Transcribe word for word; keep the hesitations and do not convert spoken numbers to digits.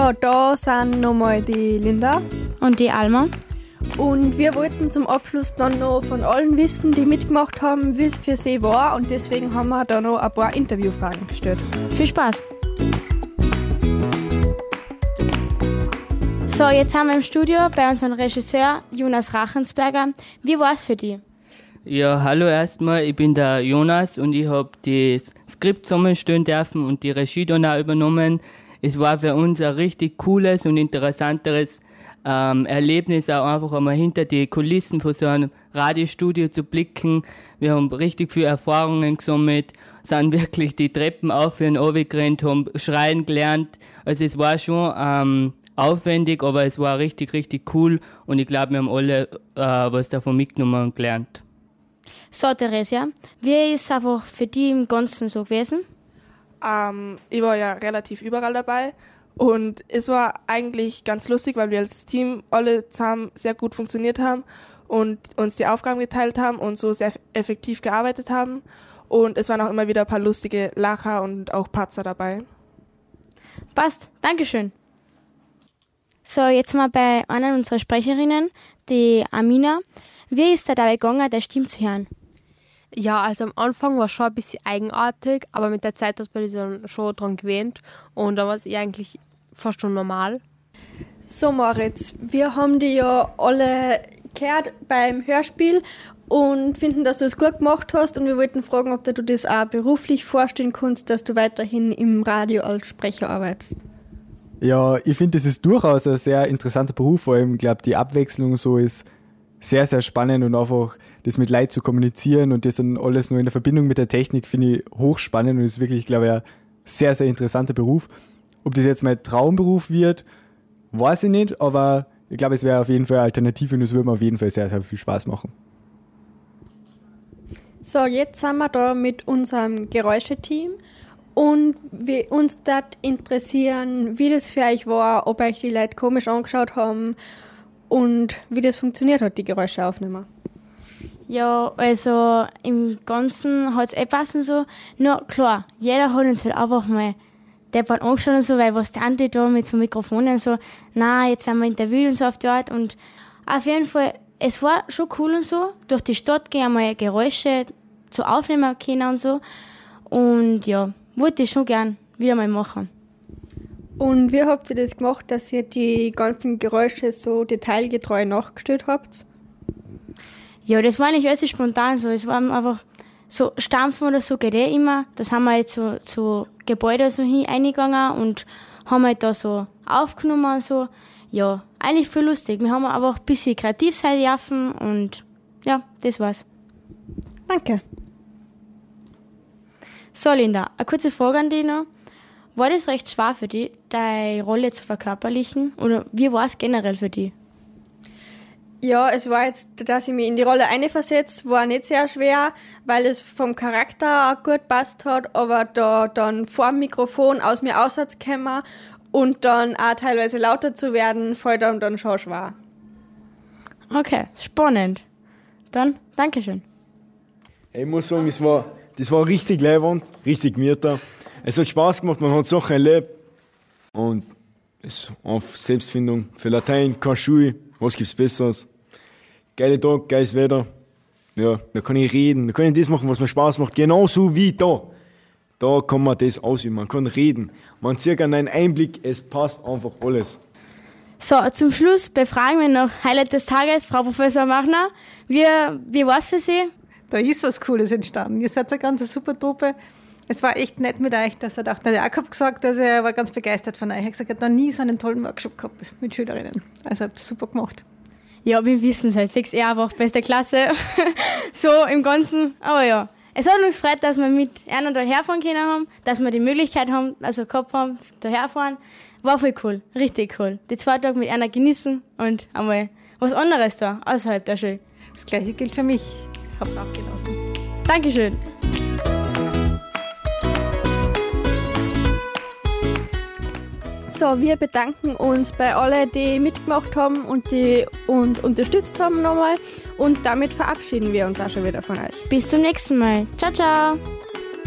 Ja, da sind nochmal die Linda und die Alma. Und wir wollten zum Abschluss dann noch von allen wissen, die mitgemacht haben, wie es für sie war. Und deswegen haben wir da noch ein paar Interviewfragen gestellt. Viel Spaß! So, jetzt haben wir im Studio bei unserem Regisseur Jonas Rachensberger. Wie war es für dich? Ja, hallo erstmal, ich bin der Jonas und ich habe das Skript zusammenstellen dürfen und die Regie dann auch übernommen. Es war für uns ein richtig cooles und interessanteres ähm, Erlebnis, auch einfach einmal hinter die Kulissen von so einem Radiostudio zu blicken. Wir haben richtig viele Erfahrungen gesammelt, sind wirklich die Treppen auf und runtergerannt, haben schreien gelernt. Also es war schon ähm, aufwendig, aber es war richtig, richtig cool und ich glaube, wir haben alle äh, was davon mitgenommen und gelernt. So, Theresia, wie ist es einfach für dich im Ganzen so gewesen? Ähm, ich war ja relativ überall dabei und es war eigentlich ganz lustig, weil wir als Team alle zusammen sehr gut funktioniert haben und uns die Aufgaben geteilt haben und so sehr effektiv gearbeitet haben. Und es waren auch immer wieder ein paar lustige Lacher und auch Patzer dabei. Passt, Dankeschön. So, jetzt mal bei einer unserer Sprecherinnen, die Amina. Wie ist es dabei gegangen, der Stimme zu hören? Ja, also am Anfang war es schon ein bisschen eigenartig, aber mit der Zeit hat man sich dann schon dran gewöhnt und dann war es eigentlich fast schon normal. So Moritz, wir haben die ja alle gehört beim Hörspiel und finden, dass du es gut gemacht hast und wir wollten fragen, ob du das auch beruflich vorstellen kannst, dass du weiterhin im Radio als Sprecher arbeitest. Ja, ich finde, das ist durchaus ein sehr interessanter Beruf, vor allem, ich glaube, die Abwechslung so ist sehr, sehr spannend und einfach das mit Leuten zu kommunizieren und das dann alles nur in der Verbindung mit der Technik finde ich hochspannend und ist wirklich, glaube ich, ein sehr, sehr interessanter Beruf. Ob das jetzt mein Traumberuf wird, weiß ich nicht, aber ich glaube, es wäre auf jeden Fall eine Alternative und es würde mir auf jeden Fall sehr, sehr viel Spaß machen. So, jetzt sind wir da mit unserem Geräuscheteam. Und wir, uns das interessieren, wie das für euch war, ob euch die Leute komisch angeschaut haben und wie das funktioniert hat, die Geräuscheaufnahme. Ja, also im Ganzen hat es eh passen so. Nur klar, jeder hat uns halt einfach mal deppert angeschaut und so, weil was der andere da mit so Mikrofonen und so, na jetzt werden wir interviewt und so auf die Art. Und auf jeden Fall, es war schon cool und so, durch die Stadt gehen einmal Geräusche zu aufnehmen können und so. Und ja, wollte ich schon gern wieder mal machen. Und wie habt ihr das gemacht, dass ihr die ganzen Geräusche so detailgetreu nachgestellt habt? Ja, das war nicht alles so spontan so. Es war einfach so Stampfen oder so geht eh immer. Das haben wir jetzt so zu Gebäude so hin eingegangen und haben halt da so aufgenommen und so. Ja, eigentlich voll lustig. Wir haben einfach ein bisschen kreativ sein dürfen und ja, das war's. Danke. So, Linda, eine kurze Frage an dich noch. War das recht schwer für dich, deine Rolle zu verkörperlichen? Oder wie war es generell für dich? Ja, es war jetzt, dass ich mich in die Rolle einversetzt, war nicht sehr schwer, weil es vom Charakter auch gut passt hat, aber da dann vor dem Mikrofon aus mir auszukommen und dann auch teilweise lauter zu werden, fällt einem dann schon schwer. Okay, spannend. Dann, Dankeschön. Ich muss sagen, es war, das war richtig leibend, richtig gemütlich. Es hat Spaß gemacht, man hat Sachen erlebt und es ist auf Selbstfindung. Für Latein, keine Schule, was gibt's Besseres? Geile Tag, geiles Wetter. Ja, da kann ich reden, da kann ich das machen, was mir Spaß macht, genauso wie da. Da kann man das ausüben, man kann reden. Man sieht an einen Einblick, es passt einfach alles. So, zum Schluss befragen wir noch Highlight des Tages, Frau Professor Machner. Wie, wie war es für Sie? Da ist was Cooles entstanden. Ihr seid eine ganz super Truppe. Es war echt nett mit euch, dass er dachte, der Jakob gesagt, dass er war ganz begeistert von euch. Er hat gesagt, er hat noch nie so einen tollen Workshop gehabt mit Schülerinnen. Also habt ihr super gemacht. Ja, wir wissen es halt. Sechs Jahre einfach beste Klasse. So im Ganzen. Aber ja, es hat uns gefreut, dass wir mit einer da herfahren können haben, dass wir die Möglichkeit haben, also gehabt haben, da herfahren. War voll cool. Richtig cool. Die zwei Tage mit einer genießen und einmal was anderes da, außerhalb der Schule. Das Gleiche gilt für mich. Ich hab's auch genossen. Dankeschön. So, wir bedanken uns bei allen, die mitgemacht haben und die uns unterstützt haben nochmal. Und damit verabschieden wir uns auch schon wieder von euch. Bis zum nächsten Mal. Ciao, ciao.